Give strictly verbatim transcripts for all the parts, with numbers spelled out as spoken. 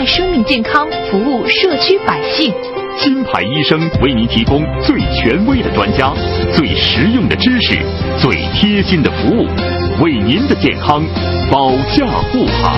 爱生命健康，服务社区百姓。 金牌医生为您提供最权威的专家、最实用的知识、最贴心的服务，为您的健康保驾护航。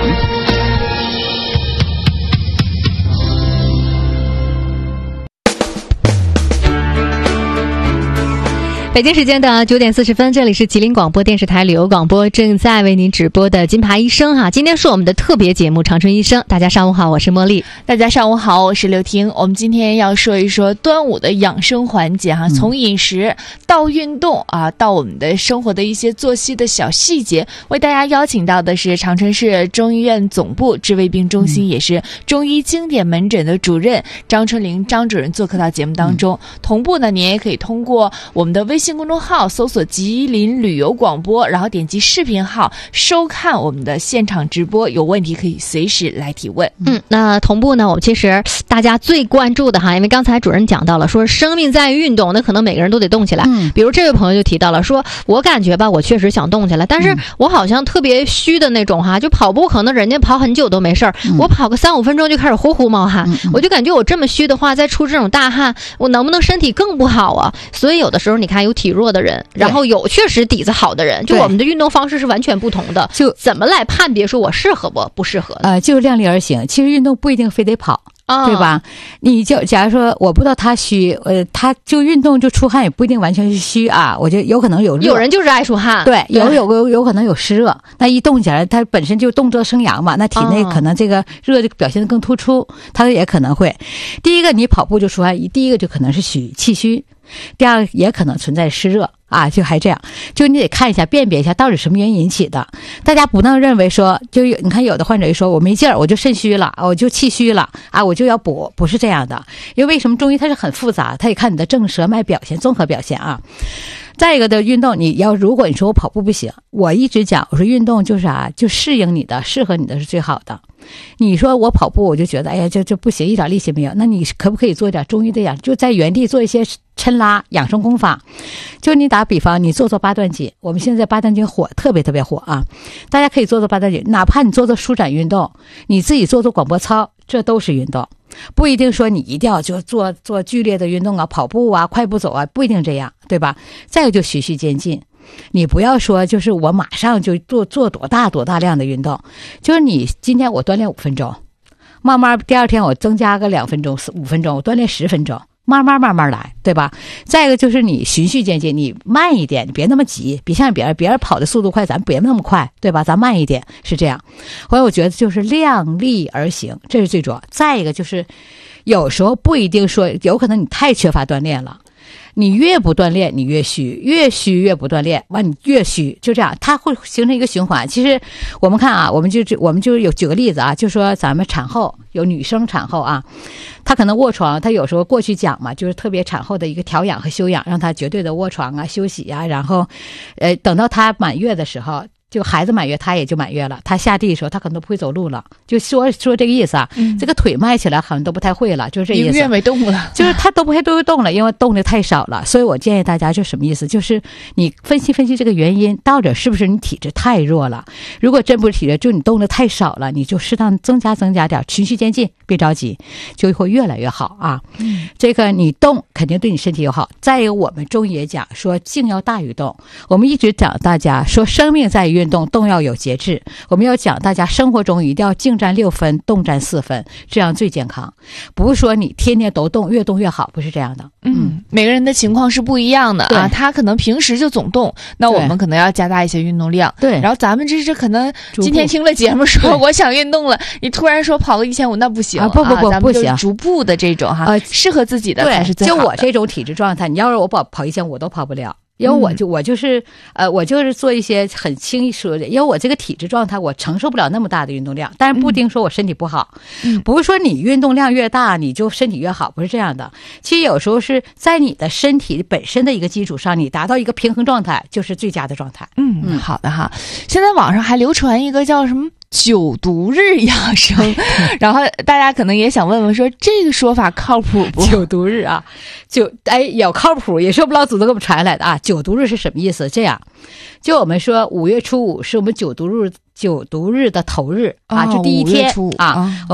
北京时间的九点四十分，这里是吉林广播电视台旅游广播，正在为您直播的金牌医生哈。今天是我们的特别节目长春医生。大家上午好，我是茉莉。 大家上午好，我是刘婷。我们今天要说一说端午的养生环节哈，从饮食到运动啊，到我们的生活的一些作息的小细节，为大家邀请到的是长春市中医院总部治胃病中心，嗯、也是中医经典门诊的主任张春玲张主任做客到节目当中。嗯、同步呢，您也可以通过我们的微信微信公众号搜索吉林旅游广播，然后点击视频号收看我们的现场直播，有问题可以随时来提问。 嗯，那同步呢，我们其实大家最关注的哈，因为刚才主任讲到了说生命在于运动，那可能每个人都得动起来。嗯，比如这位朋友就提到了说，我感觉吧，我确实想动起来，但是我好像特别虚的那种哈，就跑步可能人家跑很久都没事儿，嗯、我跑个三五分钟就开始呼呼冒汗，嗯、我就感觉我这么虚的话，再出这种大汗，我能不能身体更不好啊？所以有的时候你看有体弱的人，然后有确实底子好的人，就我们的运动方式是完全不同的，就怎么来判别说我适合不不适合？ 呃，就是量力而行。其实运动不一定非得跑。哦、对吧？你就假如说我不知道他虚，呃，他就运动就出汗也不一定完全是虚啊。我觉得有可能有热， 有人就是爱出汗， 对，有有有有可能有湿热。那一动起来，他本身就动则生阳嘛，那体内可能这个热就表现得更突出，他也可能会。第一个，你跑步就出汗，第一个就可能是虚气虚。第二也可能存在湿热啊，就还这样，就你得看一下辨别一下到底什么原因引起的。大家不能认为说，就有你看有的患者就说我没劲儿，我就肾虚了，我就气虚了啊，我就要补，不是这样的。因为为什么中医它是很复杂，它也看你的正舌脉表现，综合表现啊。再一个的运动，你要如果你说我跑步不行，我一直讲我说运动就是啥，就适应你的，适合你的是最好的。你说我跑步我就觉得哎呀这这不行，一点力气没有，那你可不可以做一点中医的养，就在原地做一些抻拉养生功法？就你打比方，你做做八段锦，我们现在八段锦火，特别特别火啊！大家可以做做八段锦，哪怕你做做舒展运动，你自己做做广播操，这都是运动。不一定说你一定要就做做剧烈的运动啊，跑步啊，快步走啊，不一定这样，对吧？再一个就循序渐进。你不要说就是我马上就做做多大多大量的运动，就是你今天我锻炼五分钟，慢慢第二天我增加个两分钟五分钟，我锻炼十分钟，慢慢慢慢来，对吧？再一个就是你循序渐进，你慢一点，你别那么急，别像别人别人跑的速度快，咱别那么快，对吧？咱慢一点，是这样。所以我觉得就是量力而行，这是最主要。再一个就是有时候不一定说，有可能你太缺乏锻炼了，你越不锻炼你越虚，越虚越不锻炼，完你越虚，就这样，它会形成一个循环。其实我们看啊，我们就我们就有举个例子啊，就说咱们产后有女生产后啊，她可能卧床，她有时候过去讲嘛，就是特别产后的一个调养和休养，让她绝对的卧床啊休息啊，然后呃等到她满月的时候，就孩子满月，他也就满月了。他下地的时候，他可能都不会走路了。就说说这个意思啊，嗯、这个腿迈起来好像都不太会了，就是这意思。一个月没动了， 就是他都不会都会动了，因为动的太少了。所以我建议大家，就什么意思？就是你分析分析这个原因，到底是不是你体质太弱了？如果真不是体质，就你动的太少了，你就适当增加增加点，循序渐进，别着急，就会越来越好啊。嗯、这个你动肯定对你身体有好。再一个，我们中医也讲说，静要大于动。我们一直讲大家说，生命在于运动，动要有节制。我们要讲大家生活中一定要静占六分，动占四分，这样最健康。不是说你天天都动，越动越好，不是这样的。 嗯，每个人的情况是不一样的啊。他可能平时就总动，那我们可能要加大一些运动量。对，然后咱们这这可能今天听了节目说我想运动了，你突然说跑个一千五，那不行啊！ 不不不， 咱们就逐步的这种哈，呃，适合自己的才是最好的。 就我这种体质状态，你要是我跑跑一千五，我都跑不了。因为我就我就是呃我就是做一些很轻易说的，因为我这个体质状态我承受不了那么大的运动量，但是不一定说我身体不好，嗯、不是说你运动量越大你就身体越好，不是这样的。其实有时候是在你的身体本身的一个基础上，你达到一个平衡状态就是最佳的状态。 嗯嗯，好的哈。现在网上还流传一个叫什么九毒日养生，然后大家可能也想问问说这个说法靠谱不？ 九毒日啊，就哎有靠谱，也是我们老祖宗给我们传下来的啊。九毒日是什么意思？这样，就我们说五月初五是我们九毒日九毒日的头日啊，就第一天、哦、啊。